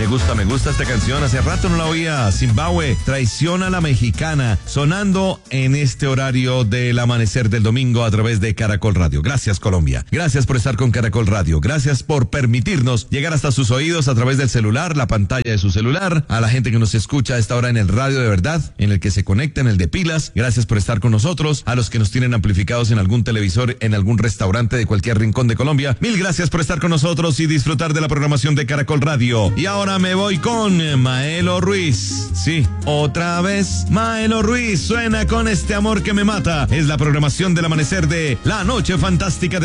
Me gusta esta canción. Hace rato no la oía. Zimbabue, Traiciona a la Mexicana, sonando en este horario del amanecer del domingo a través de Caracol Radio. Gracias, Colombia. Gracias por estar con Caracol Radio. Gracias por permitirnos llegar hasta sus oídos a través del celular, la pantalla de su celular. A la gente que nos escucha a esta hora en el radio de verdad, en el que se conecta, en el de pilas. Gracias por estar con nosotros. A los que nos tienen amplificados en algún televisor, en algún restaurante de cualquier rincón de Colombia. Mil gracias por estar con nosotros y disfrutar de la programación de Caracol Radio. Y ahora me voy con Maelo Ruiz. Sí, otra vez Maelo Ruiz suena con Este amor que me mata. Es la programación del amanecer de La Noche Fantástica de